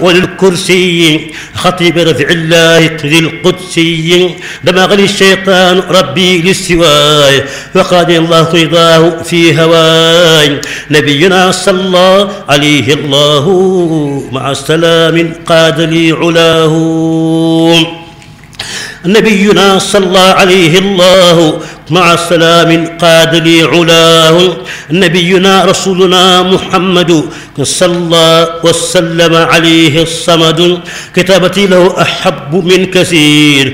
وللكرسي خطيب رفع الله ذي القدسي دمغني الشيطان ربي للسواي وقال الله رضاه في هواي نبينا صلى عليه الله مع السلام قاد لي علاه نبينا صلى عليه الله مع السلام قاد لي علاه نبينا رسولنا محمد صلى وسلم عليه الصمد كتابتي له أحب من كثير